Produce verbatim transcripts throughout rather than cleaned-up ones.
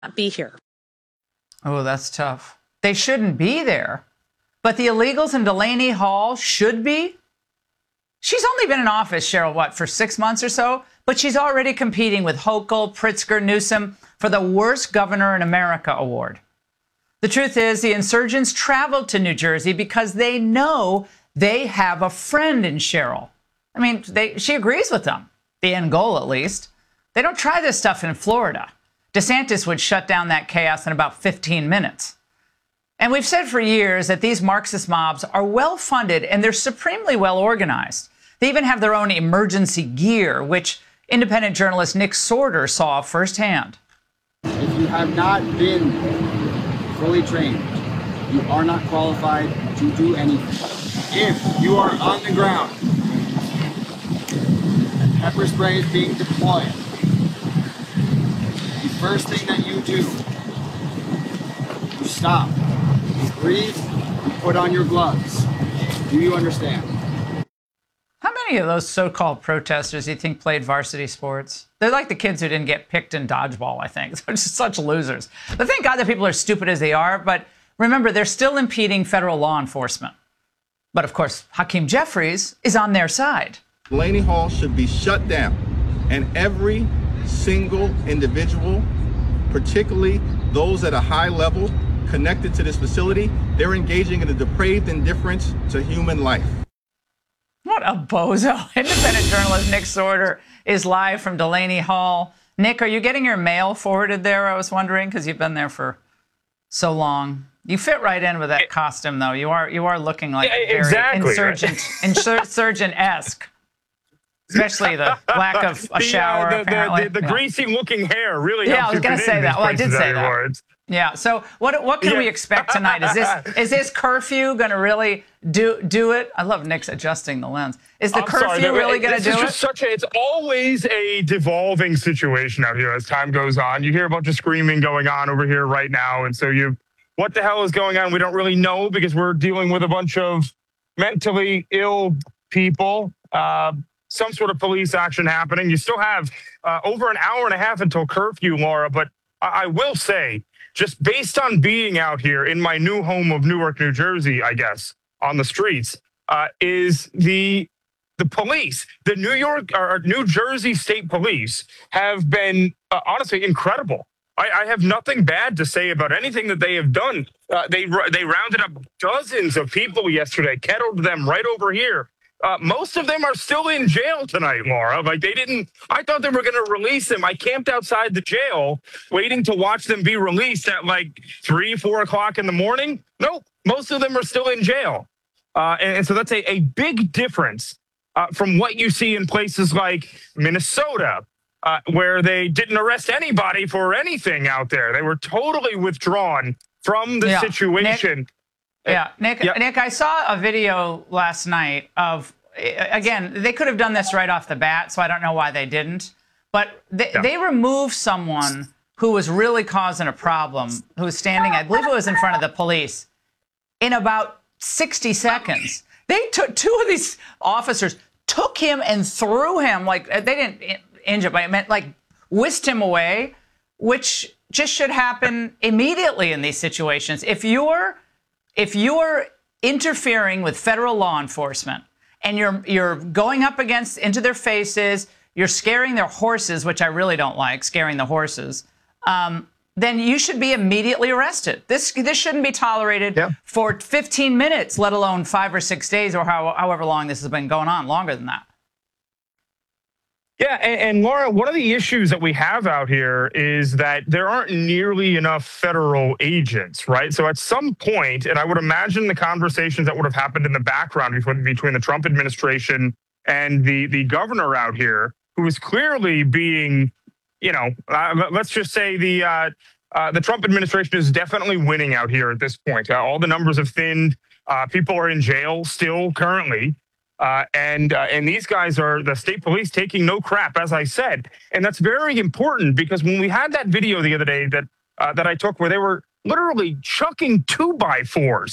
be here. Oh, that's tough. They shouldn't be there. But the illegals in Delaney Hall should be? She's only been in office, Cheryl, what, for six months or so? But she's already competing with Hochul, Pritzker, Newsom for the Worst Governor in America award. The truth is, the insurgents traveled to New Jersey because they know they have a friend in Cheryl. I mean, they, she agrees with them, the end goal at least. They don't try this stuff in Florida. DeSantis would shut down that chaos in about fifteen minutes. And we've said for years that these Marxist mobs are well-funded and they're supremely well-organized. They even have their own emergency gear, which independent journalist Nick Sorter saw firsthand. If you have not been fully trained, you are not qualified to do anything. If you are on the ground and pepper spray is being deployed, the first thing that you do, you stop, you breathe, you put on your gloves. Do you understand? How many of those so-called protesters do you think played varsity sports? They're like the kids who didn't get picked in dodgeball, I think. They're just such losers. But thank God that people are stupid as they are. But remember, they're still impeding federal law enforcement. But of course, Hakeem Jeffries is on their side. Delaney Hall should be shut down, and every single individual, particularly those at a high level connected to this facility, they're engaging in a depraved indifference to human life. What a bozo. Independent journalist Nick Sorter is live from Delaney Hall. Nick, are you getting your mail forwarded there, I was wondering, because you've been there for so long? You fit right in with that costume, though. You are you are looking like yeah, very exactly. insurgent, insurgent-esque. Especially the lack of a shower, the, uh, the, apparently. The, the, the yeah. greasy-looking hair really Yeah, helps I was going to say that. Well, I did say that. Yeah. So what what can yeah. we expect tonight? Is this is this curfew going to really do do it? I love Nick's adjusting the lens. Is the I'm curfew sorry, really going to do it's it? Just such a, it's always a devolving situation out here as time goes on. You hear a bunch of screaming going on over here right now, and so you, what the hell is going on? We don't really know because we're dealing with a bunch of mentally ill people. Uh, some sort of police action happening. You still have uh, over an hour and a half until curfew, Laura. But I, I will say, just based on being out here in my new home of Newark, New Jersey, I guess, on the streets, uh, is the the police, the New York or New Jersey State Police have been uh, honestly incredible. I, I have nothing bad to say about anything that they have done. Uh, they they rounded up dozens of people yesterday, kettled them right over here. Uh, most of them are still in jail tonight, Laura. Like they didn't, I thought they were going to release them. I camped outside the jail waiting to watch them be released at like three, four o'clock in the morning. Nope. Most of them are still in jail. Uh, and, and so that's a, a big difference uh, from what you see in places like Minnesota, uh, where they didn't arrest anybody for anything out there. They were totally withdrawn from the yeah. situation. Nick Yeah, Nick, yep. Nick, I saw a video last night of, again, they could have done this right off the bat, so I don't know why they didn't. But they, yeah. they removed someone who was really causing a problem, who was standing, I believe it was in front of the police, in about sixty seconds. They took, two of these officers took him and threw him, like, they didn't injure, but it meant, like, whisked him away, which just should happen immediately in these situations. If you're... If you're interfering with federal law enforcement and you're you're going up against into their faces, you're scaring their horses, which I really don't like, scaring the horses, um, then you should be immediately arrested. This this shouldn't be tolerated yeah. for fifteen minutes, let alone five or six days or how, however long this has been going on, longer than that. Yeah, and, and Laura, one of the issues that we have out here is that there aren't nearly enough federal agents, right? So at some point, and I would imagine the conversations that would have happened in the background between, between the Trump administration and the, the governor out here, who is clearly being, you know, uh, let's just say the uh, uh, the Trump administration is definitely winning out here at this point. Uh, all the numbers have thinned. Uh, people are in jail still currently. Uh, and uh, and these guys are the state police taking no crap, as I said. And that's very important because when we had that video the other day that uh, that I took where they were literally chucking two by fours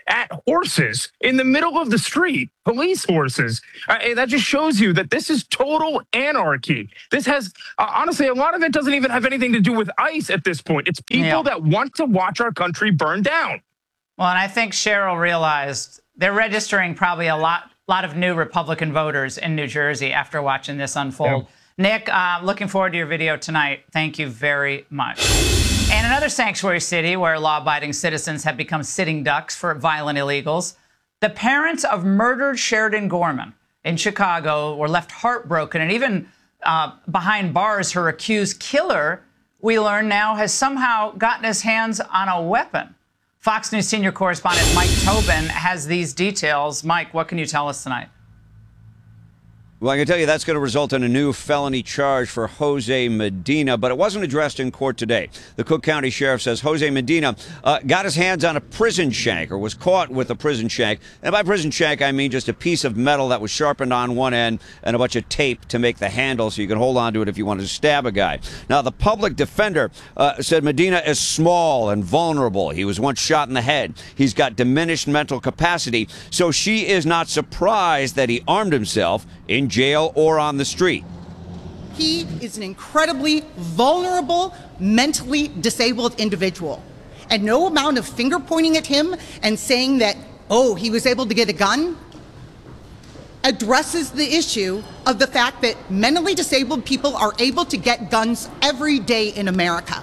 at horses in the middle of the street, police horses. Uh, that just shows you that this is total anarchy. This has, uh, honestly, a lot of it doesn't even have anything to do with ICE at this point. It's people yeah. that want to watch our country burn down. Well, and I think Cheryl realized they're registering probably a lot, lot of new Republican voters in New Jersey after watching this unfold. Yeah. Nick, uh, looking forward to your video tonight. Thank you very much. And another sanctuary city where law-abiding citizens have become sitting ducks for violent illegals. The parents of murdered Sheridan Gorman in Chicago were left heartbroken, and even uh, behind bars, her accused killer, we learn now, has somehow gotten his hands on a weapon. Fox News senior correspondent Mike Tobin has these details. Mike, what can you tell us tonight? Well, I can tell you that's going to result in a new felony charge for Jose Medina, but it wasn't addressed in court today. The Cook County Sheriff says Jose Medina uh, got his hands on a prison shank, or was caught with a prison shank. And by prison shank, I mean just a piece of metal that was sharpened on one end and a bunch of tape to make the handle so you can hold on to it if you wanted to stab a guy. Now, the public defender uh, said Medina is small and vulnerable. He was once shot in the head. He's got diminished mental capacity, so she is not surprised that he armed himself in jail or on the street. He is an incredibly vulnerable, mentally disabled individual. And no amount of finger pointing at him and saying that, oh, he was able to get a gun, addresses the issue of the fact that mentally disabled people are able to get guns every day in America.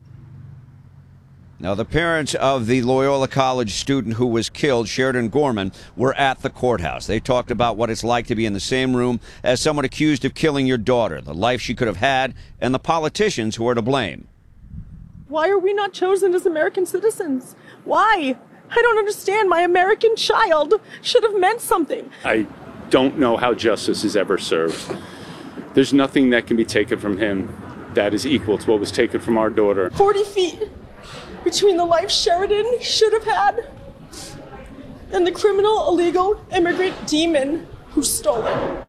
Now, the parents of the Loyola College student who was killed, Sheridan Gorman, were at the courthouse. They talked about what it's like to be in the same room as someone accused of killing your daughter, the life she could have had, and the politicians who are to blame. Why are we not chosen as American citizens? Why? I don't understand. My American child should have meant something. I don't know how justice is ever served. There's nothing that can be taken from him that is equal to what was taken from our daughter. forty feet. Between the life Sheridan should have had and the criminal, illegal immigrant demon who stole it.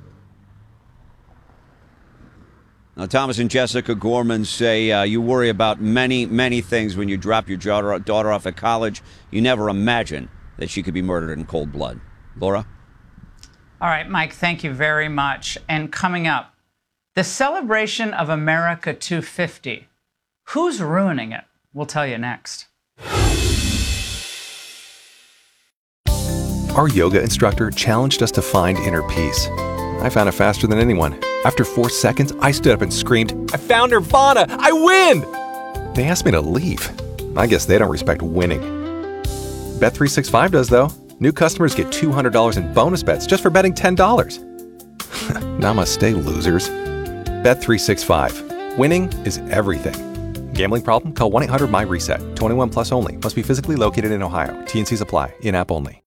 Now, Thomas and Jessica Gorman say uh, you worry about many, many things when you drop your daughter, daughter off at college. You never imagine that she could be murdered in cold blood. Laura? All right, Mike, thank you very much. And coming up, the celebration of America two fifty. Who's ruining it? We'll tell you next. Our yoga instructor challenged us to find inner peace. I found it faster than anyone. After four seconds, I stood up and screamed, "I found Nirvana! I win!" They asked me to leave. I guess they don't respect winning. Bet three sixty-five does, though. New customers get two hundred dollars in bonus bets just for betting ten dollars. Namaste, losers. Bet three sixty-five. Winning is everything. Gambling problem? Call one eight hundred my reset. twenty-one plus only. Must be physically located in Ohio. T N Cs apply. In-app only.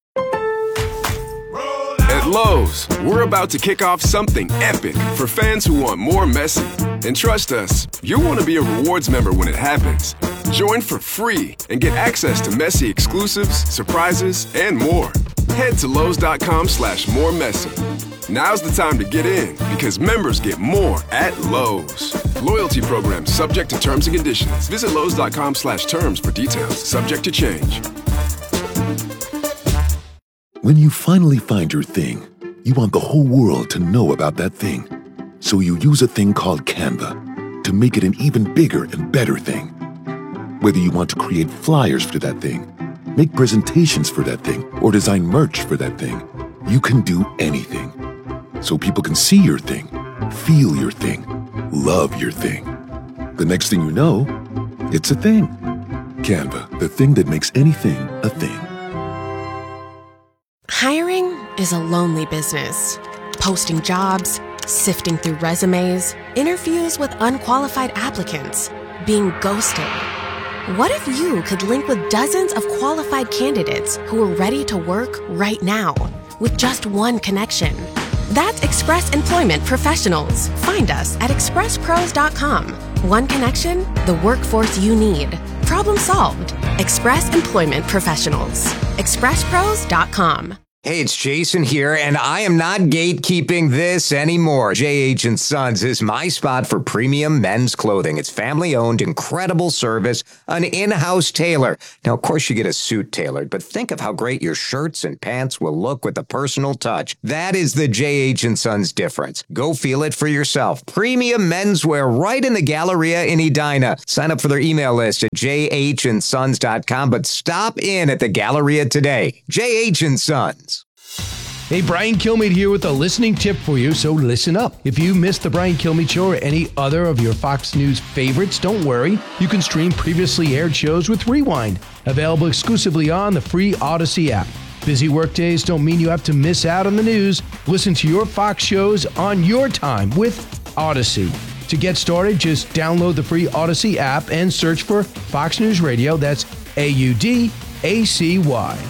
At Lowe's, we're about to kick off something epic for fans who want more Messi. And trust us, you'll want to be a rewards member when it happens. Join for free and get access to Messi exclusives, surprises, and more. Head to Lowe's.com slash more Messi. Now's the time to get in because members get more at Lowe's. Loyalty program subject to terms and conditions. Visit Lowe's.com slash terms for details. Subject to change. When you finally find your thing, you want the whole world to know about that thing. So you use a thing called Canva to make it an even bigger and better thing. Whether you want to create flyers for that thing, make presentations for that thing, or design merch for that thing, you can do anything. So people can see your thing, feel your thing, love your thing. The next thing you know, it's a thing. Canva, the thing that makes anything a thing. Hiring is a lonely business. Posting jobs, sifting through resumes, interviews with unqualified applicants, being ghosted. What if you could link with dozens of qualified candidates who are ready to work right now with just one connection? That's Express Employment Professionals. Find us at express pros dot com. One connection, the workforce you need. Problem solved. Express Employment Professionals. express pros dot com. Hey, it's Jason here, and I am not gatekeeping this anymore. J H and Sons is my spot for premium men's clothing. It's family-owned, incredible service, an in-house tailor. Now, of course, you get a suit tailored, but think of how great your shirts and pants will look with a personal touch. That is the J H and Sons difference. Go feel it for yourself. Premium menswear right in the Galleria in Edina. Sign up for their email list at j h and sons dot com, but stop in at the Galleria today. J H and Sons. Hey, Brian Kilmeade here with a listening tip for you, so listen up. If you missed the Brian Kilmeade Show or any other of your Fox News favorites, don't worry. You can stream previously aired shows with Rewind, available exclusively on the free Odyssey app. Busy workdays don't mean you have to miss out on the news. Listen to your Fox shows on your time with Odyssey. To get started, just download the free Odyssey app and search for Fox News Radio. That's A U D A C Y.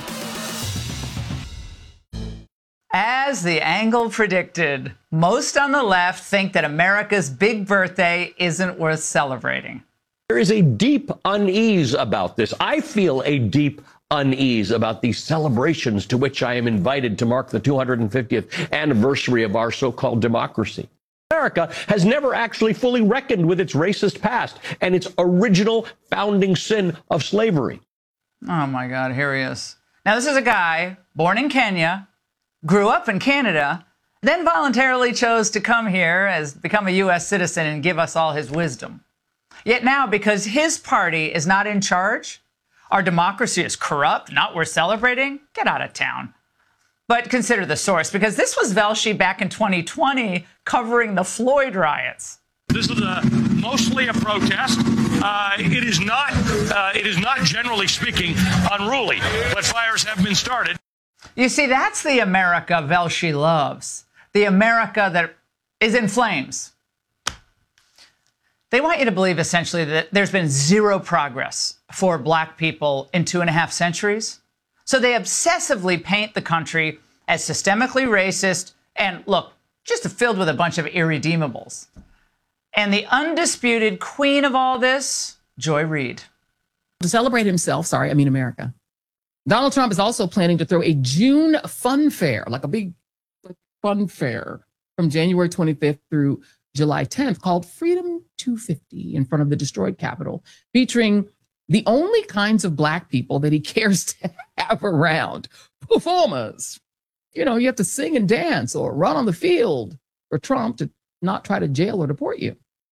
As the Angle predicted, most on the left think that America's big birthday isn't worth celebrating. There is a deep unease about this. I feel a deep unease about these celebrations to which I am invited to mark the two hundred fiftieth anniversary of our so-called democracy. America has never actually fully reckoned with its racist past and its original founding sin of slavery. Oh, my God, here he is. Now, this is a guy born in Kenya, grew up in Canada, then voluntarily chose to come here as become a U S citizen and give us all his wisdom. Yet now, because his party is not in charge, our democracy is corrupt, not worth celebrating, get out of town. But consider the source, because this was Velshi back in twenty twenty covering the Floyd riots. This is a, mostly a protest. Uh, it is not, uh, it is not generally speaking unruly, but fires have been started. You see, that's the America Velshi loves, the America that is in flames. They want you to believe, essentially, that there's been zero progress for black people in two and a half centuries. So they obsessively paint the country as systemically racist and, look, just filled with a bunch of irredeemables. And the undisputed queen of all this, Joy Reid. To celebrate himself, sorry, I mean America, Donald Trump is also planning to throw a June fun fair, like a big fun fair from January twenty-fifth through July tenth called Freedom two fifty in front of the destroyed Capitol, featuring the only kinds of black people that he cares to have around. Performers. You know, you have to sing and dance or run on the field for Trump to not try to jail or deport you.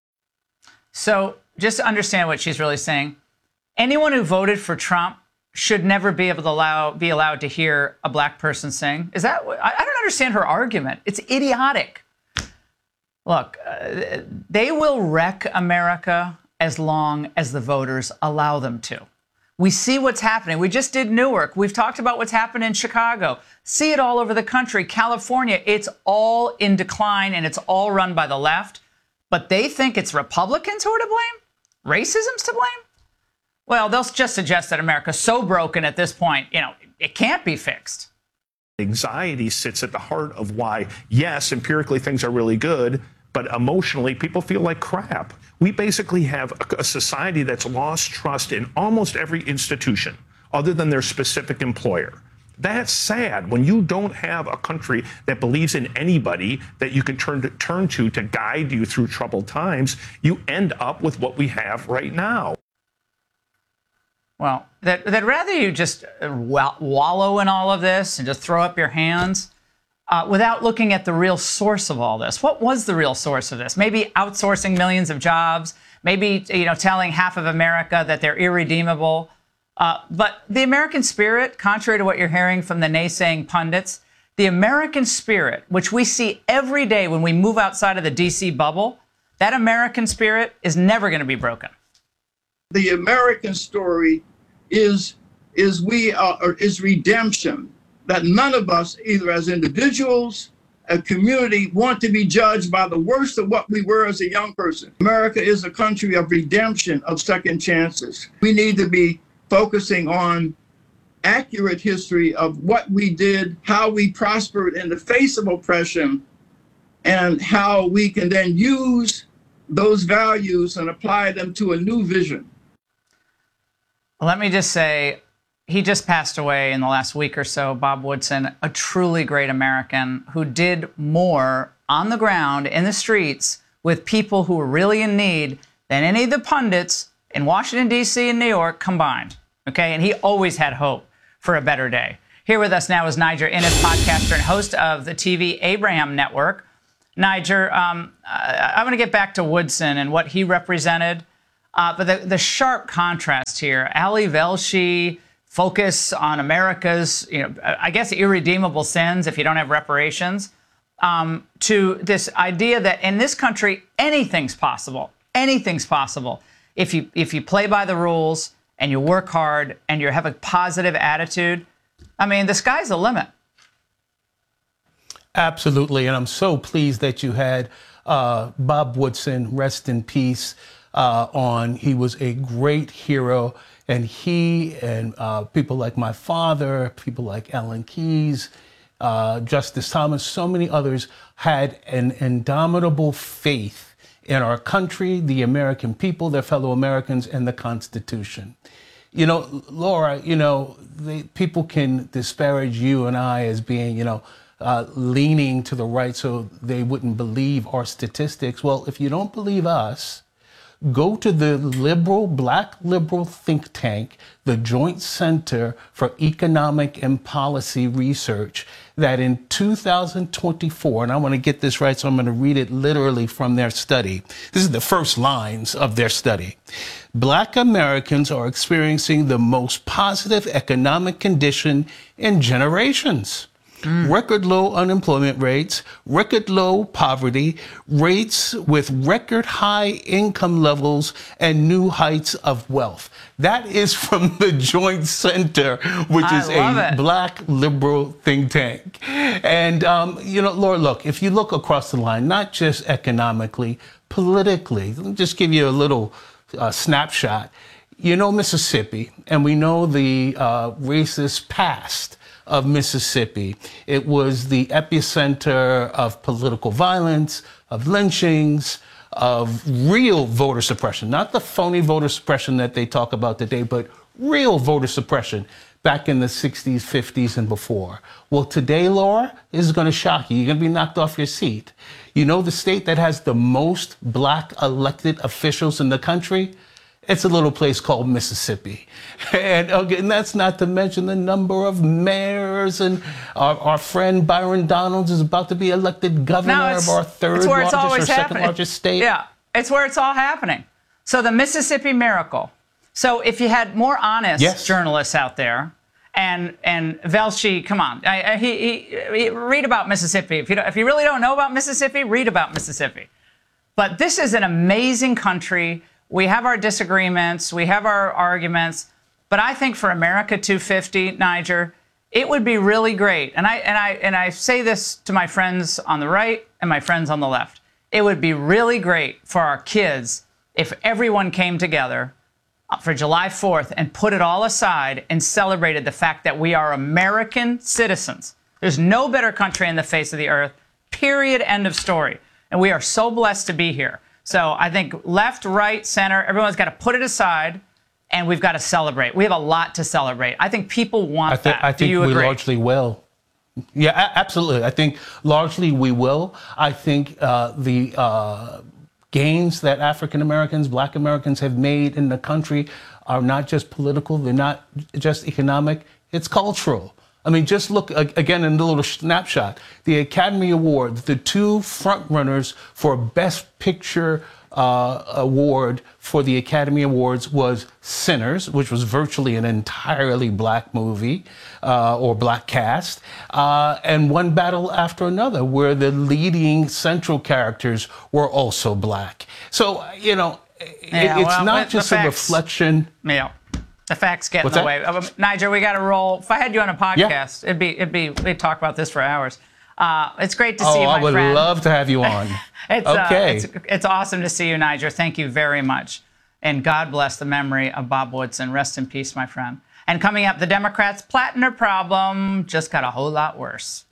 So just to understand what she's really saying, anyone who voted for Trump should never be able to allow be allowed to hear a black person sing. Is that what, I, I don't understand her argument. It's idiotic. Look, uh, they will wreck America as long as the voters allow them to. We see what's happening. We just did Newark. We've talked about what's happened in Chicago. See it all over the country. California, it's all in decline and it's all run by the left. But they think it's Republicans who are to blame? Racism's to blame? Well, they'll just suggest that America's so broken at this point, you know, it can't be fixed. Anxiety sits at the heart of why, yes, empirically things are really good, but emotionally people feel like crap. We basically have a, a society that's lost trust in almost every institution other than their specific employer. That's sad. When you don't have a country that believes in anybody that you can turn to, turn to to guide you through troubled times, you end up with what we have right now. Well, that, that rather you just wallow in all of this and just throw up your hands uh, without looking at the real source of all this. What was the real source of this? Maybe outsourcing millions of jobs, maybe, you know, telling half of America that they're irredeemable. Uh, but the American spirit, contrary to what you're hearing from the naysaying pundits, the American spirit, which we see every day when we move outside of the D C bubble, that American spirit is never going to be broken. The American story is is we are is redemption. That none of us, either as individuals, a community, want to be judged by the worst of what we were as a young person. America is a country of redemption, of second chances. We need to be focusing on accurate history of what we did, how we prospered in the face of oppression, and how we can then use those values and apply them to a new vision. Let me just say, he just passed away in the last week or so, Bob Woodson, a truly great American who did more on the ground, in the streets, with people who were really in need than any of the pundits in Washington, D C and New York combined. Okay, and he always had hope for a better day. Here with us now is Niger Innis, podcaster and host of the T V Abraham Network. Niger, um, I, I want to get back to Woodson and what he represented, uh, but the, the sharp contrast here, Ali Velshi, focus on America's, you know, I guess irredeemable sins if you don't have reparations, um, to this idea that in this country anything's possible. Anything's possible if you if you play by the rules and you work hard and you have a positive attitude. I mean, the sky's the limit. Absolutely, and I'm so pleased that you had uh, Bob Woodson, rest in peace, uh, on. He was a great hero, and he and uh, people like my father, people like Ellen Keyes, uh, Justice Thomas, so many others had an indomitable faith in our country, the American people, their fellow Americans, and the Constitution. You know, Laura, you know, the, people can disparage you and I as being, you know, Uh, leaning to the right so they wouldn't believe our statistics. Well, if you don't believe us, go to the liberal, black liberal think tank, the Joint Center for Economic and Policy Research, that in two thousand twenty-four, and I want to get this right, so I'm going to read it literally from their study. This is the first lines of their study. Black Americans are experiencing the most positive economic condition in generations. Mm. Record low unemployment rates, record low poverty, rates with record high income levels, and new heights of wealth. That is from the Joint Center, which I is a it. black liberal think tank. And, um, you know, Laura, look, if you look across the line, not just economically, politically, let me just give you a little uh, snapshot. You know Mississippi, and we know the uh, racist past of Mississippi. It was the epicenter of political violence, of lynchings, of real voter suppression, not the phony voter suppression that they talk about today, but real voter suppression back in the sixties, fifties, and before. Well, today, Laura, this is going to shock you. You're going to be knocked off your seat. You know the state that has the most black elected officials in the country? It's a little place called Mississippi. And, okay, and that's not to mention the number of mayors. And our, our friend Byron Donalds is about to be elected governor no, of our third it's where it's largest always or second happening. largest state. Yeah, it's where it's all happening. So the Mississippi Miracle. So if you had more honest yes. journalists out there, and and Velshi, come on, I, I, he, he, he, read about Mississippi. If you don't, if you really don't know about Mississippi, read about Mississippi. But this is an amazing country. We have our disagreements, we have our arguments, but I think for America two fifty, Niger, it would be really great. And I and I and I say this to my friends on the right and my friends on the left. It would be really great for our kids if everyone came together for July fourth and put it all aside and celebrated the fact that we are American citizens. There's no better country on the face of the earth, period, end of story. And we are so blessed to be here. So I think left, right, center, everyone's got to put it aside, and we've got to celebrate. We have a lot to celebrate. I think people want I th- that. I Do think you we agree? largely will. Yeah, a- absolutely. I think largely we will. I think uh, the uh, gains that African Americans, Black Americans have made in the country are not just political. They're not just economic. It's cultural. I mean, just look again in the little snapshot. The Academy Awards, the two front runners for Best Picture uh, award for the Academy Awards was Sinners, which was virtually an entirely black movie uh, or black cast, uh, and One Battle After Another, where the leading central characters were also black. So, you know, yeah, it, it's well, not just a facts, reflection. Yeah. The facts get What's in the that? way. Um, Niger, we got to roll. If I had you on a podcast, yeah. it'd be, it'd be, we'd talk about this for hours. Uh, it's great to oh, see you, my I would friend. love to have you on. it's, okay. Uh, it's, it's awesome to see you, Niger. Thank you very much. And God bless the memory of Bob Woodson. Rest in peace, my friend. And coming up, the Democrats' Platinum problem just got a whole lot worse.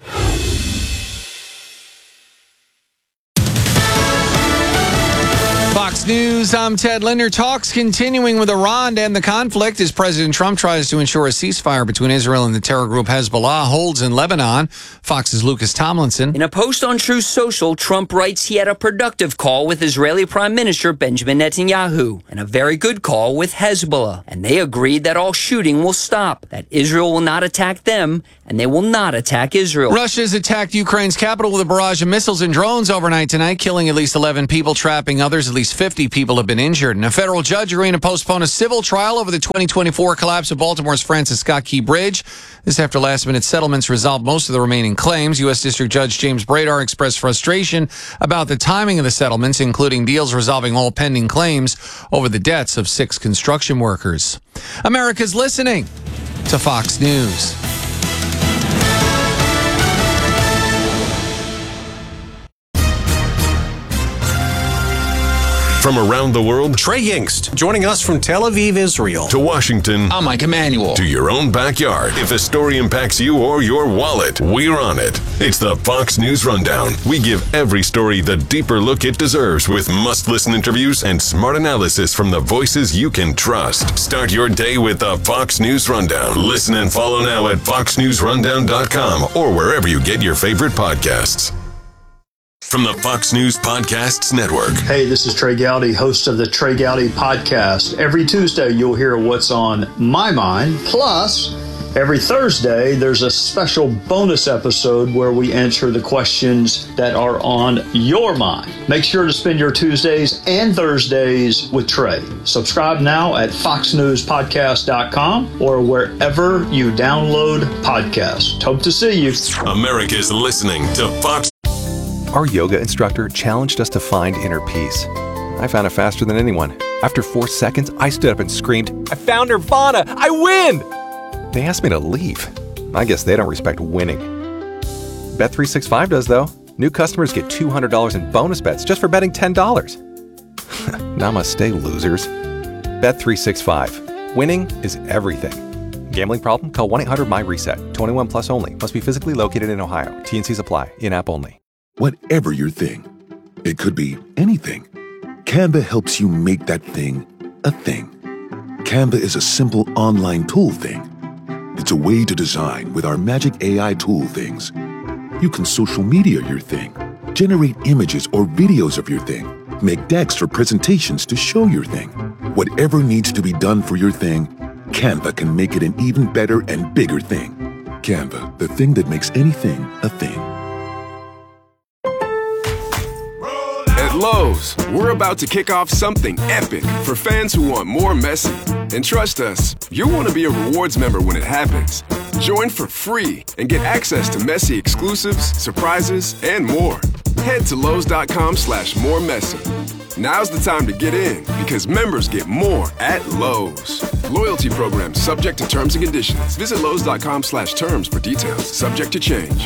Fox News, I'm Ted Linder. Talks continuing with Iran to end the conflict as President Trump tries to ensure a ceasefire between Israel and the terror group Hezbollah holds in Lebanon. Fox's Lucas Tomlinson. In a post on Truth Social, Trump writes he had a productive call with Israeli Prime Minister Benjamin Netanyahu and a very good call with Hezbollah. And they agreed that all shooting will stop, that Israel will not attack them, and they will not attack Israel. Russia's attacked Ukraine's capital with a barrage of missiles and drones overnight tonight, killing at least eleven people, trapping others. At least fifty people have been injured. And a federal judge agreeing to postpone a civil trial over the twenty twenty-four collapse of Baltimore's Francis Scott Key Bridge. This after last-minute settlements resolved most of the remaining claims. U S. District Judge James Bradar expressed frustration about the timing of the settlements, including deals resolving all pending claims over the deaths of six construction workers. America's listening to Fox News. From around the world, Trey Yingst, joining us from Tel Aviv, Israel. To Washington, I'm Mike Emanuel. To your own backyard. If a story impacts you or your wallet, we're on it. It's the Fox News Rundown. We give every story the deeper look it deserves with must-listen interviews and smart analysis from the voices you can trust. Start your day with the Fox News Rundown. Listen and follow now at fox news rundown dot com or wherever you get your favorite podcasts. From the Fox News Podcasts Network. Hey, this is Trey Gowdy, host of the Trey Gowdy Podcast. Every Tuesday, you'll hear what's on my mind. Plus, every Thursday, there's a special bonus episode where we answer the questions that are on your mind. Make sure to spend your Tuesdays and Thursdays with Trey. Subscribe now at fox news podcast dot com or wherever you download podcasts. Hope to see you. America's listening to Fox. Our yoga instructor challenged us to find inner peace. I found it faster than anyone. After four seconds, I stood up and screamed, I found Nirvana! I win! They asked me to leave. I guess they don't respect winning. Bet three sixty-five does, though. New customers get two hundred dollars in bonus bets just for betting ten dollars. Namaste, losers. Bet three sixty-five. Winning is everything. Gambling problem? Call one eight hundred my reset. twenty-one plus only. Must be physically located in Ohio. T N Cs apply. In-app only. Whatever your thing, it could be anything. Canva helps you make that thing a thing. Canva is a simple online tool thing. It's a way to design with our magic A I tool things. You can social media your thing, generate images or videos of your thing, make decks for presentations to show your thing. Whatever needs to be done for your thing, Canva can make it an even better and bigger thing. Canva, the thing that makes anything a thing. At Lowe's, we're about to kick off something epic for fans who want more messy. And trust us, you'll want to be a rewards member when it happens. Join for free and get access to messy exclusives, surprises, and more. Head to Lowe's.com slash more messy. Now's the time to get in because members get more at Lowe's. Loyalty program subject to terms and conditions. Visit Lowe's.com slash terms for details. Subject to change.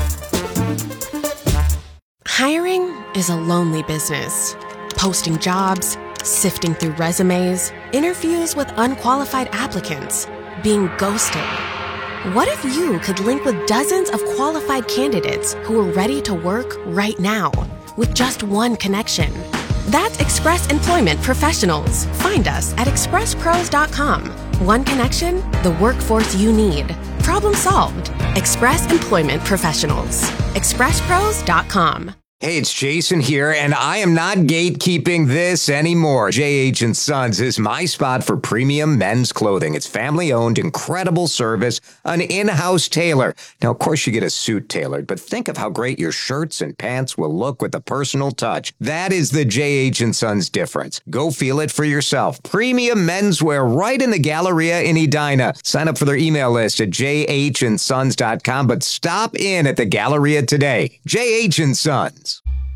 Hiring is a lonely business. Posting jobs, sifting through resumes, interviews with unqualified applicants, being ghosted. What if you could link with dozens of qualified candidates who are ready to work right now with just one connection? That's Express Employment Professionals. Find us at express pros dot com. One connection, the workforce you need. Problem solved. Express Employment Professionals. express pros dot com. Hey, it's Jason here, and I am not gatekeeping this anymore. J H and Sons is my spot for premium men's clothing. It's family-owned, incredible service, an in-house tailor. Now, of course, you get a suit tailored, but think of how great your shirts and pants will look with a personal touch. That is the J H and Sons difference. Go feel it for yourself. Premium menswear right in the Galleria in Edina. Sign up for their email list at j h and sons dot com, but stop in at the Galleria today. J H and Sons.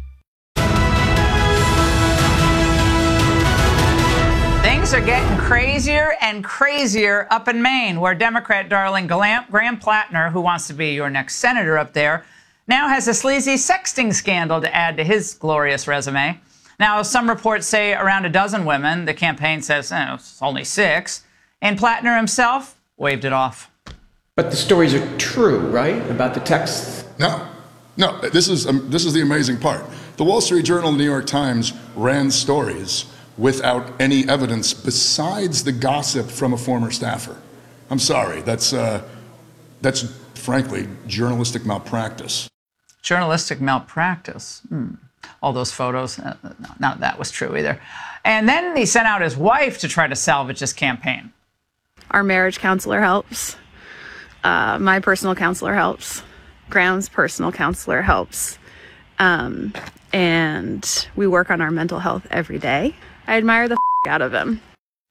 Things are getting crazier and crazier up in Maine, where Democrat darling Graham Plattner, who wants to be your next senator up there, now has a sleazy sexting scandal to add to his glorious resume. Now, some reports say around a dozen women. The campaign says oh, it's only six. And Plattner himself waved it off. But the stories are true, right? About the texts? No. No, this is um, this is the amazing part. The Wall Street Journal and the New York Times ran stories without any evidence besides the gossip from a former staffer. I'm sorry, that's, uh, that's frankly journalistic malpractice. Journalistic malpractice. Hmm. All those photos, uh, no, none of that was true either. And then he sent out his wife to try to salvage his campaign. Our marriage counselor helps. Uh, my personal counselor helps. Graham's personal counselor helps. Um, and we work on our mental health every day. I admire the f- out of him.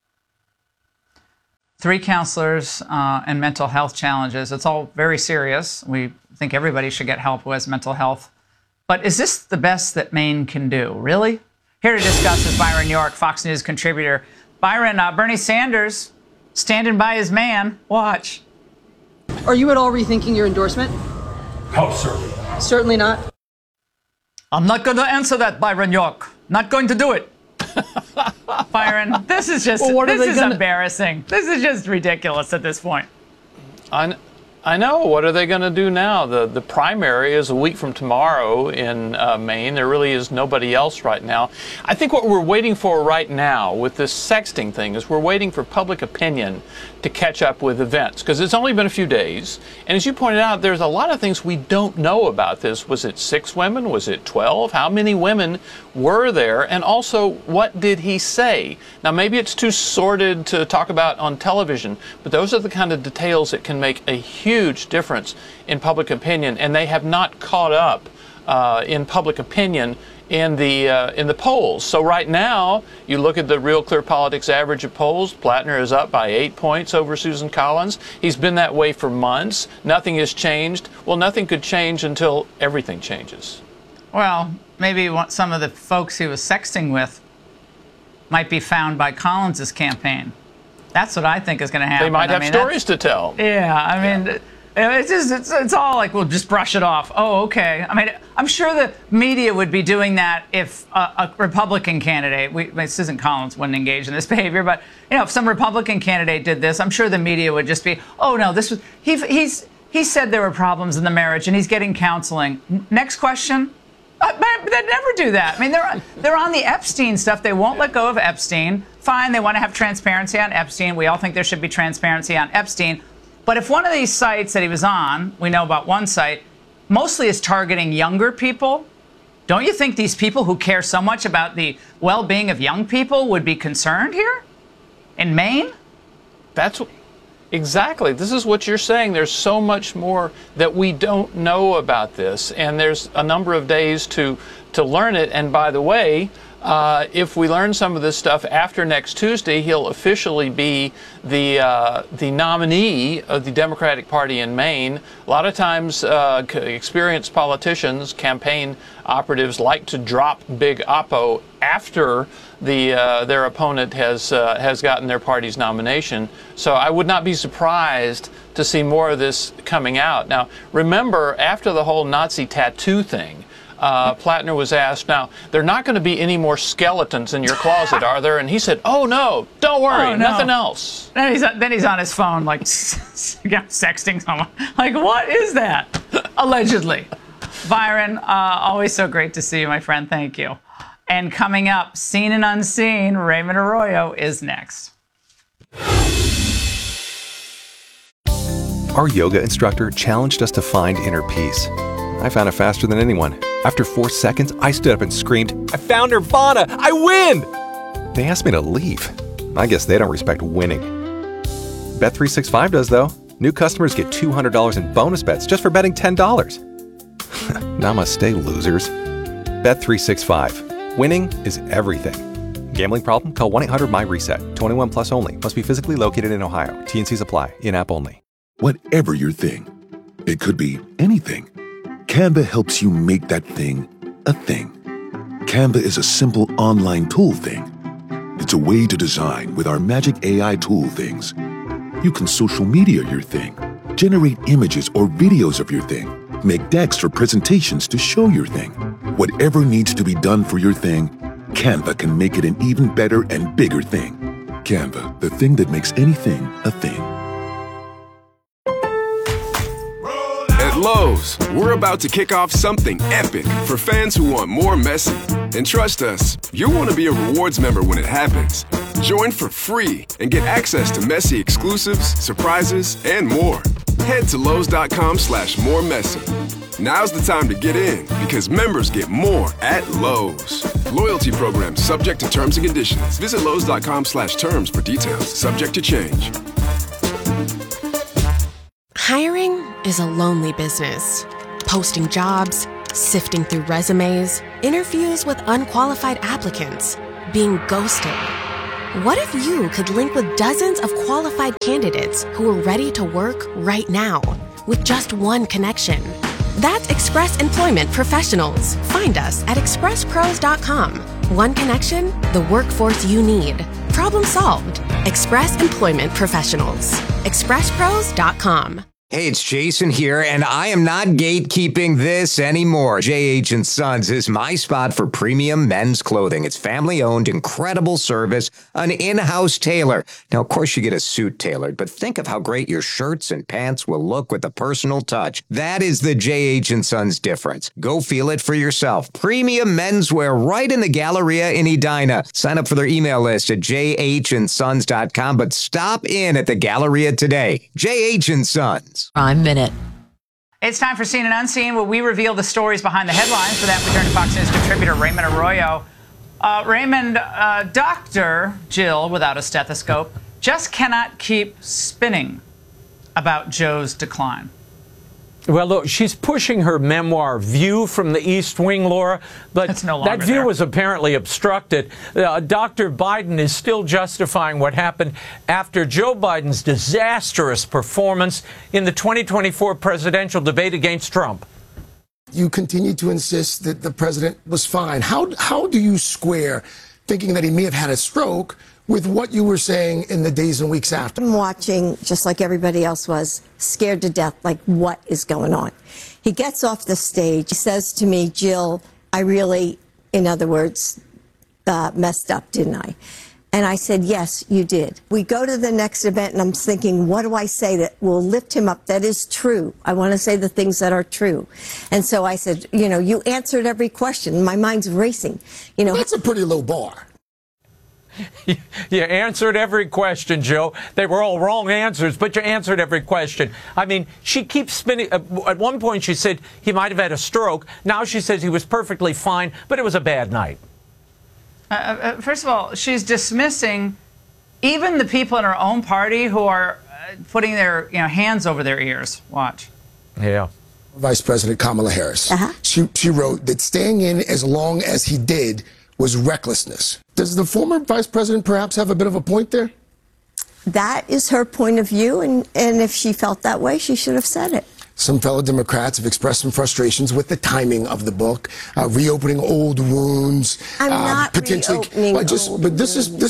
Three counselors uh, and mental health challenges. It's all very serious. We think everybody should get help who has mental health. But is this the best that Maine can do? Really? Here to discuss is Byron York, Fox News contributor. Byron, uh, Bernie Sanders standing by his man. Watch. Are you at all rethinking your endorsement? Oh, certainly. Certainly not. I'm not going to answer that, Byron York. Not going to do it. Byron, this is just, well, this is gonna... embarrassing. This is just ridiculous at this point. I, I know. What are they going to do now? The the primary is a week from tomorrow in uh, Maine. There really is nobody else right now. I think what we're waiting for right now with this sexting thing is we're waiting for public opinion to catch up with events, because it's only been a few days. And as you pointed out, there's a lot of things we don't know about this. Was it six women? Was it twelve? How many women were there? And also, what did he say? Now, maybe it's too sordid to talk about on television, but those are the kind of details that can make a huge difference in public opinion, and they have not caught up uh, in public opinion in the uh, in the polls. So right now, you look at the Real Clear Politics average of polls, Plattner is up by eight points over Susan Collins. He's been that way for months. Nothing has changed. Well, nothing could change until everything changes. Well, maybe some of the folks he was sexting with might be found by Collins's campaign. That's what I think is going to happen. They might have I mean, stories to tell. Yeah, I mean, yeah. it's just it's, it's all like, we'll just brush it off. Oh, okay. I mean, I'm sure the media would be doing that if a, a Republican candidate, we, Susan Collins wouldn't engage in this behavior, but you know, if some Republican candidate did this, I'm sure the media would just be, oh no, this was he he's he said there were problems in the marriage and he's getting counseling. Next question. Uh, but they'd never do that. I mean, they're they're on the Epstein stuff. They won't let go of Epstein. Fine, they want to have transparency on Epstein. We all think there should be transparency on Epstein. But if one of these sites that he was on, we know about one site, mostly is targeting younger people, don't you think these people who care so much about the well-being of young people would be concerned here in Maine? That's exactly. This is what you're saying. There's so much more that we don't know about this, and there's a number of days to to learn it. And by the way, uh, if we learn some of this stuff after next Tuesday, he'll officially be the uh, the nominee of the Democratic Party in Maine. A lot of times, uh, experienced politicians, campaign operatives, like to drop big oppo after the uh, their opponent has uh, has gotten their party's nomination. So I would not be surprised to see more of this coming out. Now, remember, after the whole Nazi tattoo thing, uh, Plattner was asked, now, there are not going to be any more skeletons in your closet, are there? And he said, oh, no, don't worry, oh, no. nothing else. Then he's, then he's on his phone, like, sexting someone. Like, what is that? Allegedly. Byron, uh, always so great to see you, my friend. Thank you. And coming up, Seen and Unseen, Raymond Arroyo is next. Our yoga instructor challenged us to find inner peace. I found it faster than anyone. After four seconds, I stood up and screamed, I found Nirvana! I win! They asked me to leave. I guess they don't respect winning. Bet three sixty-five does, though. New customers get two hundred dollars in bonus bets just for betting ten dollars. Namaste, losers. Bet three sixty-five. Winning is everything. Gambling problem? Call one eight hundred my reset. twenty-one plus only. Must be physically located in Ohio. T N Cs apply. In-app only. Whatever your thing, it could be anything. Canva helps you make that thing a thing. Canva is a simple online tool thing. It's a way to design with our magic A I tool things. You can social media your thing, generate images or videos of your thing, make decks or presentations to show your thing. Whatever needs to be done for your thing, Canva can make it an even better and bigger thing. Canva, the thing that makes anything a thing. At Lowe's, we're about to kick off something epic for fans who want more messy. And trust us, you'll want to be a rewards member when it happens. Join for free and get access to messy exclusives, surprises, and more. Head to Lowe's.com slash more messy. Now's the time to get in because members get more at Lowe's. Loyalty program subject to terms and conditions. Visit Lowe's.com slash terms for details. Subject to change. Hiring is a lonely business. Posting jobs, sifting through resumes, interviews with unqualified applicants, being ghosted. What if you could link with dozens of qualified candidates who are ready to work right now with just one connection? That's Express Employment Professionals. Find us at express pros dot com. One connection, the workforce you need. Problem solved. Express Employment Professionals. express pros dot com. Hey, it's Jason here, and I am not gatekeeping this anymore. J H and Sons is my spot for premium men's clothing. It's family-owned, incredible service, an in-house tailor. Now, of course, you get a suit tailored, but think of how great your shirts and pants will look with a personal touch. That is the J H and Sons difference. Go feel it for yourself. Premium menswear right in the Galleria in Edina. Sign up for their email list at j h and sons dot com, but stop in at the Galleria today. J H and Sons. Prime Minute. It's time for Seen and Unseen, where we reveal the stories behind the headlines. For that, we turn to Fox News contributor Raymond Arroyo. Uh, Raymond, uh, Doctor Jill, without a stethoscope, just cannot keep spinning about Joe's decline. Well, look, she's pushing her memoir, View from the East Wing, Laura, but no that view there. was apparently obstructed. Uh, Doctor Biden is still justifying what happened after Joe Biden's disastrous performance in the twenty twenty-four presidential debate against Trump. You continue to insist that the president was fine. How, how do you square thinking that he may have had a stroke with what you were saying in the days and weeks after? I'm watching, just like everybody else was, scared to death, like, what is going on? He gets off the stage, he says to me, Jill, I really, in other words, uh, messed up, didn't I? And I said, yes, you did. We go to the next event, and I'm thinking, what do I say that will lift him up? That is true. I want to say the things that are true. And so I said, you know, you answered every question. My mind's racing. You know, that's a pretty low bar. You answered every question, Joe. They were all wrong answers, but you answered every question. I mean, she keeps spinning. At one point, she said he might have had a stroke. Now she says he was perfectly fine, but it was a bad night. Uh, uh, first of all, she's dismissing even the people in her own party who are uh, putting their you know, hands over their ears. Watch. Yeah. Vice President Kamala Harris. Uh-huh. She, she wrote that staying in as long as he did was recklessness. Does the former vice president perhaps have a bit of a point there? That is her point of view, and, and if she felt that way, she should have said it. Some fellow Democrats have expressed some frustrations with the timing of the book, uh, reopening old wounds. I'm uh, not potentially, reopening well, just, old But this wounds. is... This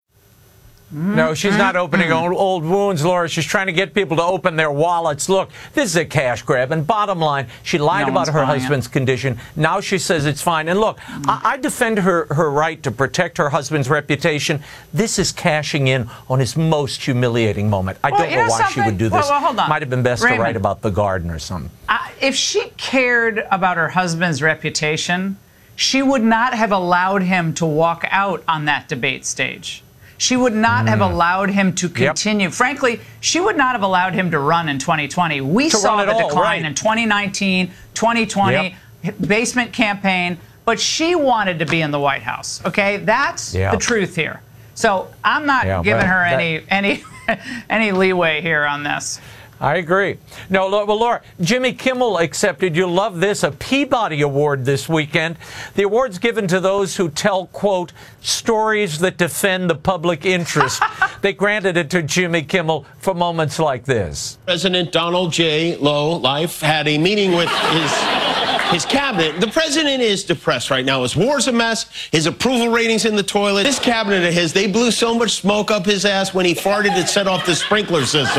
No, she's not opening old, old wounds, Laura. She's trying to get people to open their wallets. Look, this is a cash grab. And bottom line, she lied No about one's her buying husband's it. condition. Now she says it's fine. And look, I, I defend her, her right to protect her husband's reputation. This is cashing in on his most humiliating moment. I Well, don't you know, know why she would do something? this. Well, well, hold on. Might have been best Raymond. to write about the garden or something. Uh, if she cared about her husband's reputation, she would not have allowed him to walk out on that debate stage. She would not mm. have allowed him to continue. Yep. Frankly, she would not have allowed him to run in twenty twenty. We to saw the all, decline right. in twenty nineteen, twenty twenty, yep. basement campaign, but she wanted to be in the White House. Okay, that's yeah. the truth here. So I'm not yeah, giving her that, any any any leeway here on this. I agree. No, well, Laura, Jimmy Kimmel accepted, you'll love this, a Peabody Award this weekend. The award's given to those who tell, quote, stories that defend the public interest. They granted it to Jimmy Kimmel for moments like this. President Donald J. Low Life had a meeting with his... his cabinet. The president is depressed right now. His war's a mess. His approval ratings in the toilet. This cabinet of his, they blew so much smoke up his ass when he farted it set off the sprinkler system.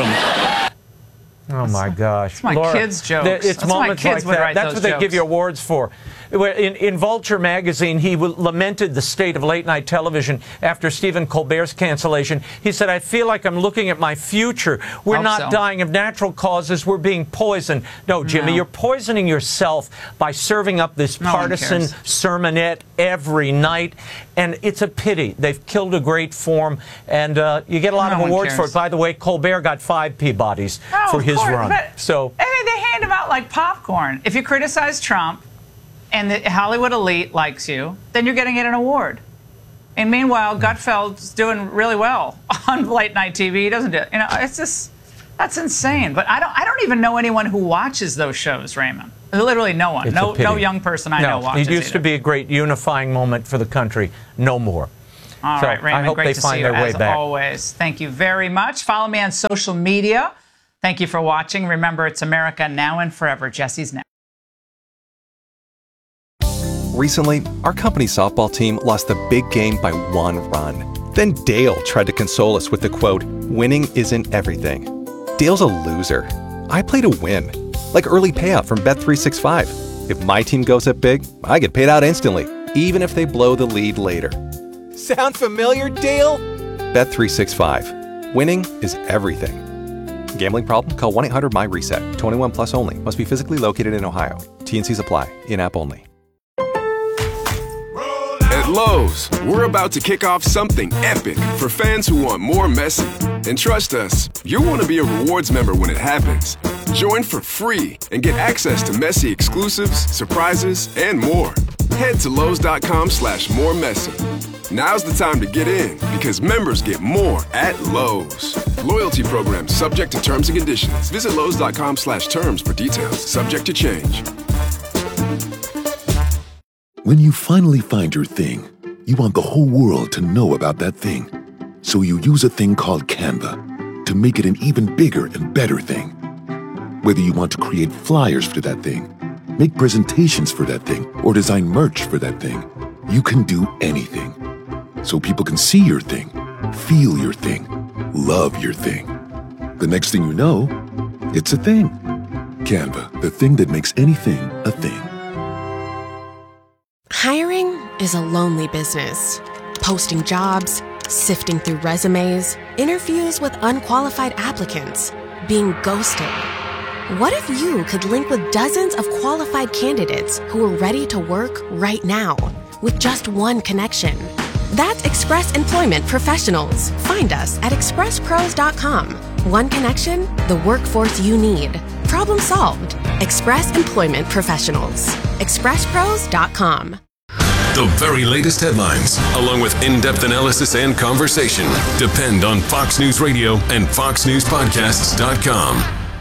Oh, my gosh. It's my Laura, kids' jokes. It's That's moments my kids like would that. write That's those what they jokes. give you awards for. In, in Vulture magazine, he lamented the state of late-night television after Stephen Colbert's cancellation. He said, I feel like I'm looking at my future. We're Hope not so. dying of natural causes. We're being poisoned. No, Jimmy, No. you're poisoning yourself by serving up this No one partisan cares. sermonette every night. And it's a pity. They've killed a great form, and uh, you get a lot No of one awards for cares. it. By the way, Colbert got five Peabodys No, for of his course, run. but- So. I mean, they hand them out like popcorn. If you criticize Trump and the Hollywood elite likes you, then you're going to get an award. And meanwhile, Gutfeld's doing really well on late night T V. He doesn't do it. You know, it's just, that's insane. But I don't I don't even know anyone who watches those shows, Raymond. Literally no one. It's No a pity. no young person I know No, watches it used either. to be a great unifying moment for the country. No more. All So right, Raymond, I hope great they to find see you their way as back. always. Thank you very much. Follow me on social media. Thank you for watching. Remember, it's America now and forever. Jesse's next. Recently, our company's softball team lost the big game by one run. Then Dale tried to console us with the quote, winning isn't everything. Dale's a loser. I play to win. Like early payout from Bet three sixty-five. If my team goes up big, I get paid out instantly, even if they blow the lead later. Sound familiar, Dale? Bet three sixty-five. Winning is everything. Gambling problem? Call one eight hundred M Y reset. twenty-one plus only. Must be physically located in Ohio. T and Cs apply. In-app only. At Lowe's, we're about to kick off something epic for fans who want more messy. And trust us, you'll want to be a rewards member when it happens. Join for free and get access to messy exclusives, surprises, and more. Head to Lowe's.com slash more messy. Now's the time to get in because members get more at Lowe's. Loyalty program subject to terms and conditions. Visit Lowe's.com slash terms for details. Subject to change. When you finally find your thing, you want the whole world to know about that thing. So you use a thing called Canva to make it an even bigger and better thing. Whether you want to create flyers for that thing, make presentations for that thing, or design merch for that thing, you can do anything. So people can see your thing, feel your thing, love your thing. The next thing you know, it's a thing. Canva, the thing that makes anything a thing. Hiring is a lonely business. Posting jobs, sifting through resumes, interviews with unqualified applicants, being ghosted. What if you could link with dozens of qualified candidates who are ready to work right now with just one connection? That's Express Employment Professionals. Find us at express pros dot com. One connection, the workforce you need. Problem solved. Express Employment Professionals. express pros dot com. The very latest headlines, along with in-depth analysis and conversation, depend on Fox News Radio and fox news podcasts dot com.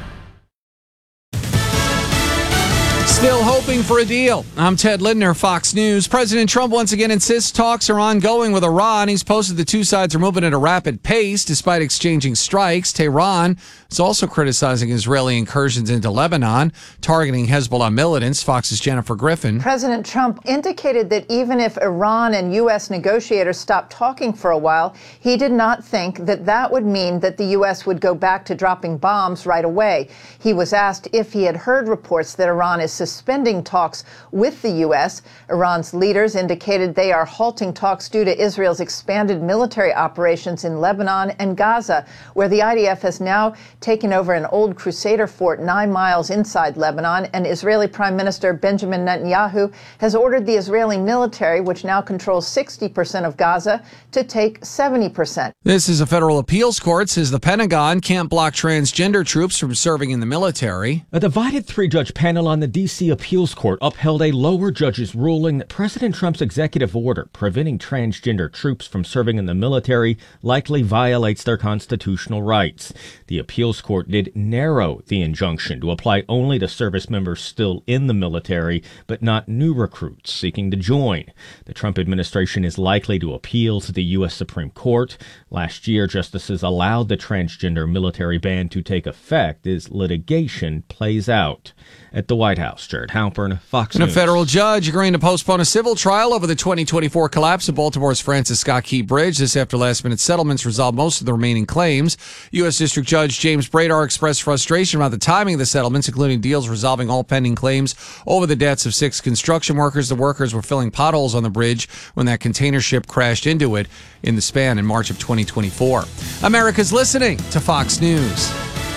Still hoping for a deal. I'm Ted Lindner, Fox News. President Trump once again insists talks are ongoing with Iran. He's posted the two sides are moving at a rapid pace despite exchanging strikes. Tehran is also criticizing Israeli incursions into Lebanon, targeting Hezbollah militants. Fox's Jennifer Griffin. President Trump indicated that even if Iran and U S negotiators stopped talking for a while, he did not think that that would mean that the U S would go back to dropping bombs right away. He was asked if he had heard reports that Iran is suspending talks with the U S. Iran's leaders indicated they are halting talks due to Israel's expanded military operations in Lebanon and Gaza, where the I D F has now taken over an old Crusader fort nine miles inside Lebanon, and Israeli Prime Minister Benjamin Netanyahu has ordered the Israeli military, which now controls sixty percent of Gaza, to take seventy percent. This is a federal appeals court, says the Pentagon can't block transgender troops from serving in the military. A divided three-judge panel on the D C appeals court upheld a lower judge's ruling that President Trump's executive order preventing transgender troops from serving in the military likely violates their constitutional rights. The appeals court did narrow the injunction to apply only to service members still in the military, but not new recruits seeking to join. The Trump administration is likely to appeal to the U S Supreme Court. Last year, justices allowed the transgender military ban to take effect as litigation plays out. At the White House, News. Jared Halpern, Fox And News. a federal judge agreeing to postpone a civil trial over the twenty twenty-four collapse of Baltimore's Francis Scott Key Bridge. This after last-minute settlements resolved most of the remaining claims. U S. District Judge James Bradar expressed frustration about the timing of the settlements, including deals resolving all pending claims over the deaths of six construction workers. The workers were filling potholes on the bridge when that container ship crashed into it in the span in March of twenty twenty-four. America's listening to Fox News.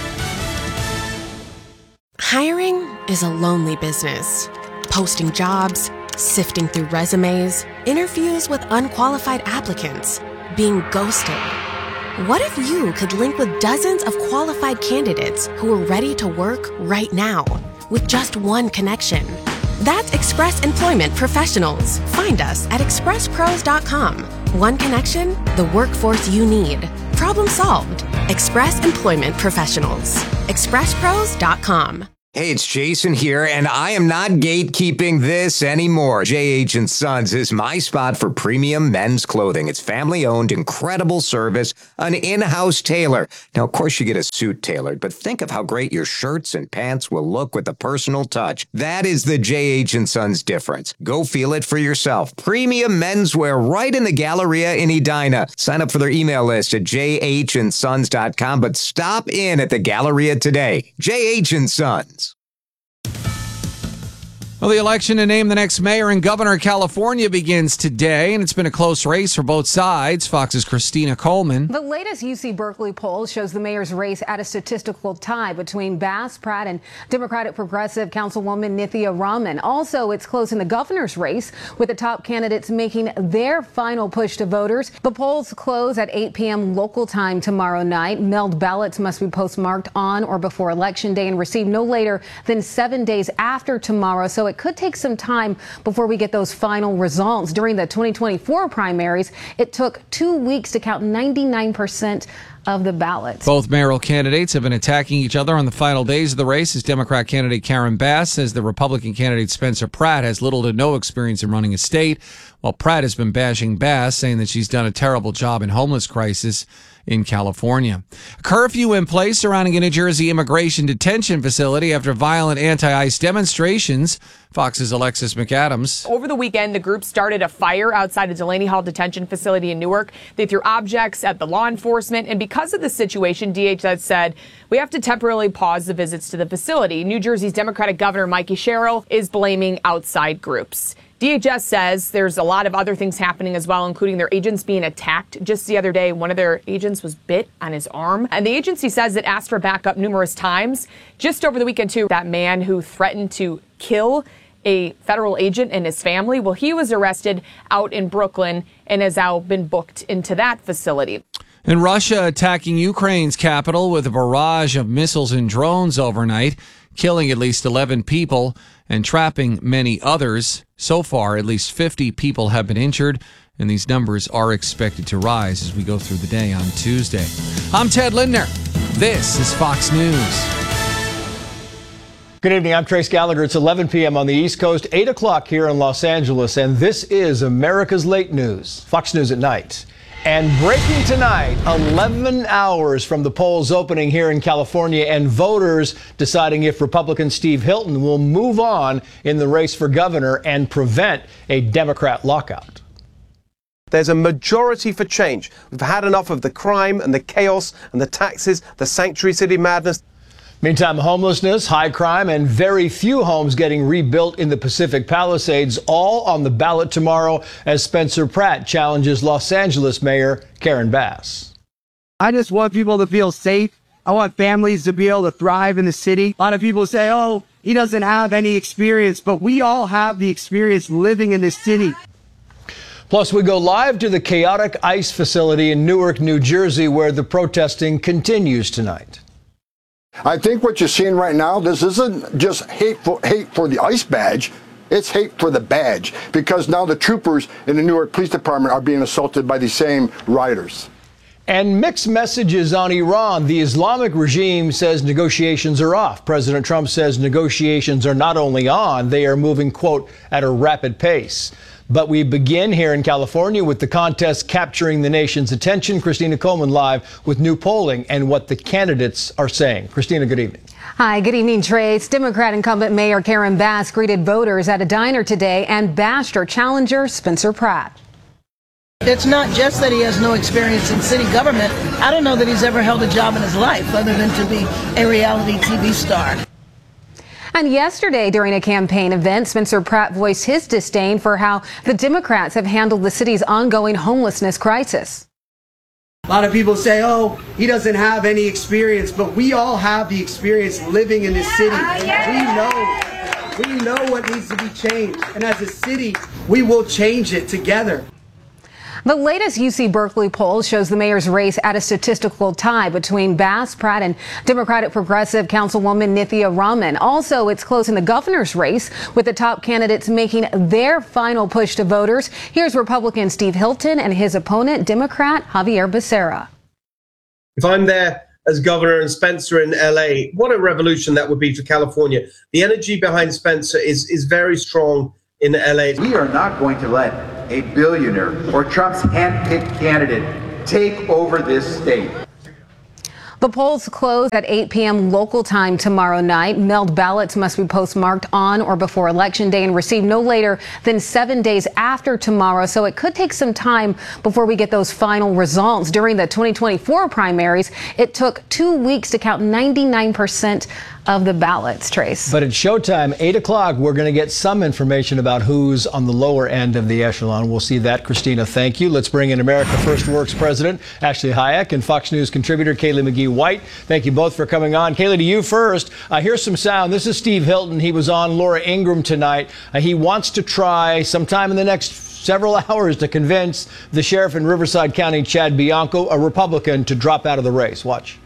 Hiring is a lonely business. Posting jobs, sifting through resumes, interviews with unqualified applicants, being ghosted. What if you could link with dozens of qualified candidates who are ready to work right now with just one connection? That's Express Employment Professionals. Find us at express pros dot com. One connection, the workforce you need. Problem solved. Express Employment Professionals. express pros dot com. Hey, it's Jason here, and I am not gatekeeping this anymore. J H and Sons is my spot for premium men's clothing. It's family-owned, incredible service, an in-house tailor. Now, of course, you get a suit tailored, but think of how great your shirts and pants will look with a personal touch. That is the J H and Sons difference. Go feel it for yourself. Premium menswear right in the Galleria in Edina. Sign up for their email list at j h and sons dot com, but stop in at the Galleria today. J H and Sons. Well, the election to name the next mayor and governor of California begins today, and it's been a close race for both sides. Fox's Christina Coleman. The latest U C Berkeley poll shows the mayor's race at a statistical tie between Bass Pratt and Democratic Progressive Councilwoman Nithya Raman. Also, it's close in the governor's race, with the top candidates making their final push to voters. The polls close at eight p.m. local time tomorrow night. Mailed ballots must be postmarked on or before Election Day and received no later than seven days after tomorrow. So it could take some time before we get those final results. During the twenty twenty-four primaries, it took two weeks to count ninety-nine percent of the ballots. Both mayoral candidates have been attacking each other on the final days of the race, as Democrat candidate Karen Bass says the Republican candidate Spencer Pratt has little to no experience in running a state, while Pratt has been bashing Bass, saying that she's done a terrible job in homeless crisis in California. A curfew in place surrounding a New Jersey immigration detention facility after violent anti-ICE demonstrations. Fox's Alexis McAdams. Over the weekend, the group started a fire outside a Delaney Hall detention facility in Newark. They threw objects at the law enforcement, and because of the situation, D H S said, we have to temporarily pause the visits to the facility. New Jersey's Democratic Governor Mikey Sherrill is blaming outside groups. D H S says there's a lot of other things happening as well, including their agents being attacked. Just the other day, one of their agents was bit on his arm. And the agency says it asked for backup numerous times. Just over the weekend, too, that man who threatened to kill a federal agent and his family, well, he was arrested out in Brooklyn and has now been booked into that facility. And Russia attacking Ukraine's capital with a barrage of missiles and drones overnight, killing at least eleven people and trapping many others. So far, at least fifty people have been injured, and these numbers are expected to rise as we go through the day on Tuesday. I'm Ted Lindner. This is Fox News. Good evening. I'm Trace Gallagher. It's eleven p.m. on the East Coast, eight o'clock here in Los Angeles, and this is America's Late News, Fox News at Night. And breaking tonight, eleven hours from the polls opening here in California and voters deciding if Republican Steve Hilton will move on in the race for governor and prevent a Democrat lockout. There's a majority for change. We've had enough of the crime and the chaos and the taxes, the sanctuary city madness. Meantime, homelessness, high crime, and very few homes getting rebuilt in the Pacific Palisades, all on the ballot tomorrow as Spencer Pratt challenges Los Angeles Mayor Karen Bass. I just want people to feel safe. I want families to be able to thrive in the city. A lot of people say, oh, he doesn't have any experience, but we all have the experience living in this city. Plus, we go live to the chaotic ICE facility in Newark, New Jersey, where the protesting continues tonight. I think what you're seeing right now, this isn't just hate for, hate for the ICE badge, it's hate for the badge, because now the troopers in the Newark Police Department are being assaulted by these same rioters. And mixed messages on Iran. The Islamic regime says negotiations are off. President Trump says negotiations are not only on, they are moving, quote, at a rapid pace. But we begin here in California with the contest capturing the nation's attention. Christina Coleman live with new polling and what the candidates are saying. Christina, good evening. Hi, good evening, Trace. Democrat incumbent Mayor Karen Bass greeted voters at a diner today and bashed her challenger, Spencer Pratt. It's not just that he has no experience in city government. I don't know that he's ever held a job in his life other than to be a reality T V star. And yesterday, during a campaign event, Spencer Pratt voiced his disdain for how the Democrats have handled the city's ongoing homelessness crisis. A lot of people say, oh, he doesn't have any experience, but we all have the experience living in this city. We know, we know what needs to be changed. And as a city, we will change it together. The latest U C Berkeley poll shows the mayor's race at a statistical tie between Bass, Pratt, and Democratic Progressive Councilwoman Nithya Raman. Also, it's close in the governor's race, with the top candidates making their final push to voters. Here's Republican Steve Hilton and his opponent, Democrat Javier Becerra. If I'm there as governor and Spencer in L A, what a revolution that would be for California. The energy behind Spencer is, is very strong in L A. We are not going to let a billionaire or Trump's hand-picked candidate take over this state. The polls close at eight p.m. local time tomorrow night. Mailed ballots must be postmarked on or before Election Day and received no later than seven days after tomorrow. So it could take some time before we get those final results. During the twenty twenty-four primaries, it took two weeks to count ninety-nine percent of the ballots, Trace. But at showtime, eight o'clock, we're going to get some information about who's on the lower end of the echelon. We'll see that. Christina, thank you. Let's bring in America First Works President Ashley Hayek and Fox News contributor Kaylee McGee White. Thank you both for coming on. Kaylee, to you first. Uh, here's some sound. This is Steve Hilton. He was on Laura Ingraham tonight. Uh, he wants to try sometime in the next several hours to convince the sheriff in Riverside County, Chad Bianco, a Republican, to drop out of the race. Watch.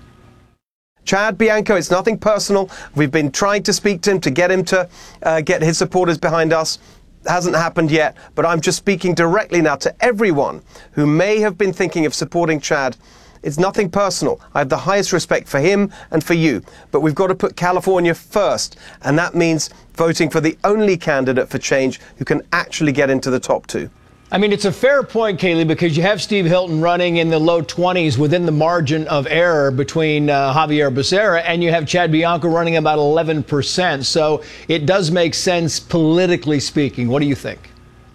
Chad Bianco, it's nothing personal. We've been trying to speak to him to get him to uh, get his supporters behind us. Hasn't happened yet, but I'm just speaking directly now to everyone who may have been thinking of supporting Chad. It's nothing personal. I have the highest respect for him and for you, but we've got to put California first, and that means voting for the only candidate for change who can actually get into the top two. I mean, it's a fair point, Kaylee, because you have Steve Hilton running in the low twenties within the margin of error between uh, Javier Becerra, and you have Chad Bianco running about eleven percent. So it does make sense politically speaking. What do you think?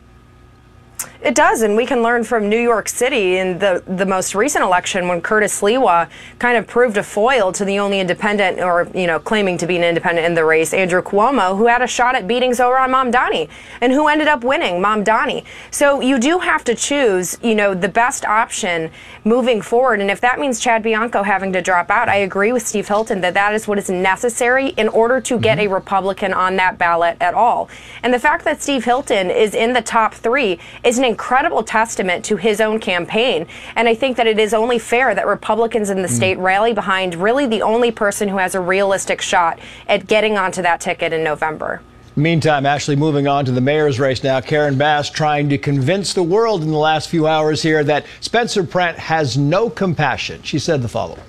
It does, and we can learn from New York City in the, the most recent election when Curtis Lewa kind of proved a foil to the only independent, or, you know, claiming to be an independent in the race, Andrew Cuomo, who had a shot at beating Zohran Mamdani and who ended up winning, Mamdani. So you do have to choose, you know, the best option moving forward. And if that means Chad Bianco having to drop out, I agree with Steve Hilton that that is what is necessary in order to get a Republican on that ballot at all. And the fact that Steve Hilton is in the top three is an incredible testament to his own campaign. And I think that it is only fair that Republicans in the state mm. rally behind really the only person who has a realistic shot at getting onto that ticket in November. Meantime, Ashley, moving on to the mayor's race now. Karen Bass trying to convince the world in the last few hours here that Spencer Pratt has no compassion. She said the following.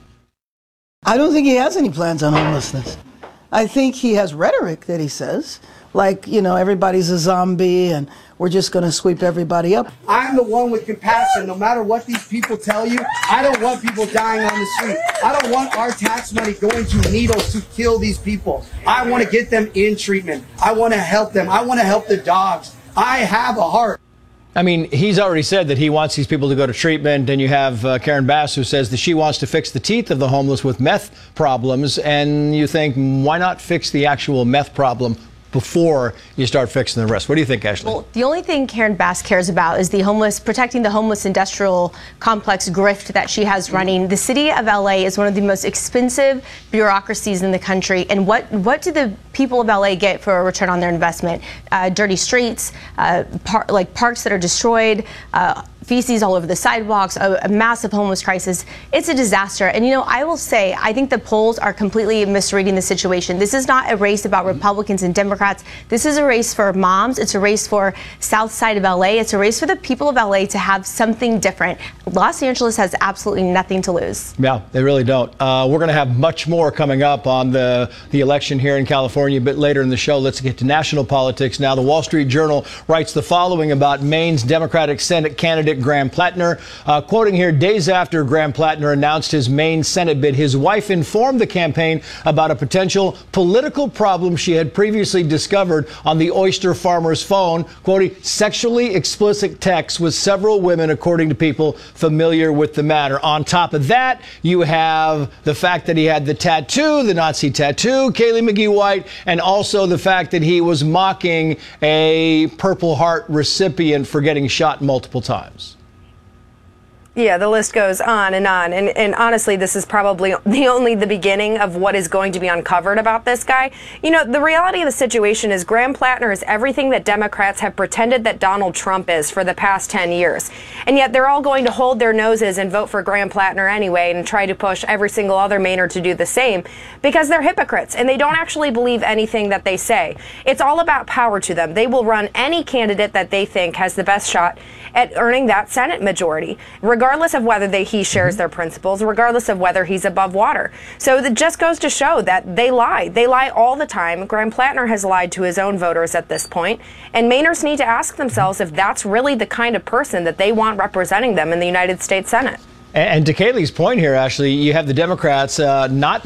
I don't think he has any plans on homelessness. I think he has rhetoric that he says, like, you know, everybody's a zombie and we're just going to sweep everybody up. I'm the one with compassion. No matter what these people tell you, I don't want people dying on the street. I don't want our tax money going to needles to kill these people. I want to get them in treatment. I want to help them. I want to help the dogs. I have a heart. I mean, he's already said that he wants these people to go to treatment, and you have uh, Karen Bass who says that she wants to fix the teeth of the homeless with meth problems, and you think, why not fix the actual meth problem before you start fixing the rest? What do you think, Ashley? Well, the only thing Karen Bass cares about is the homeless, protecting the homeless industrial complex grift that she has running. The city of L A is one of the most expensive bureaucracies in the country. And what, what do the people of L A get for a return on their investment? Uh, dirty streets, uh, par like parks that are destroyed, uh, feces all over the sidewalks, a, a massive homeless crisis. It's a disaster. And, you know, I will say, I think the polls are completely misreading the situation. This is not a race about Republicans and Democrats. This is a race for moms. It's a race for South Side of L A. It's a race for the people of L A to have something different. Los Angeles has absolutely nothing to lose. Yeah, they really don't. Uh, we're going to have much more coming up on the, the election here in California a bit later in the show. Let's get to national politics now. The Wall Street Journal writes the following about Maine's Democratic Senate candidate Graham Plattner. Uh, quoting here, days after Graham Plattner announced his Maine Senate bid, his wife informed the campaign about a potential political problem she had previously discovered on the oyster farmer's phone, quoting, sexually explicit texts with several women, according to people familiar with the matter. On top of that, you have the fact that he had the tattoo, the Nazi tattoo, Kaylee McGee White, and also the fact that he was mocking a Purple Heart recipient for getting shot multiple times. Yeah, the list goes on and on. And, and honestly, this is probably the only the beginning of what is going to be uncovered about this guy. You know, the reality of the situation is Graham Plattner is everything that Democrats have pretended that Donald Trump is for the past ten years. And yet they're all going to hold their noses and vote for Graham Plattner anyway and try to push every single other Mainer to do the same because they're hypocrites and they don't actually believe anything that they say. It's all about power to them. They will run any candidate that they think has the best shot at earning that Senate majority, regardless of whether they, he shares mm-hmm. their principles, regardless of whether he's above water. So it just goes to show that they lie. They lie all the time. Graham Plattner has lied to his own voters at this point, and Mainers need to ask themselves if that's really the kind of person that they want representing them in the United States Senate. And, and to Kaylee's point here, Ashley, you have the Democrats uh, not